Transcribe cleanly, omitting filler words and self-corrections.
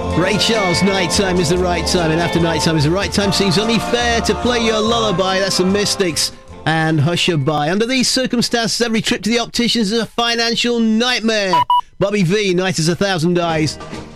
Ray Charles, nighttime is the right time, and after nighttime is the right time seems only fair to play your lullaby. That's the Mystics and Hushabye. Under these circumstances, every trip to the opticians is a financial nightmare. Bobby V, Night as a Thousand Eyes.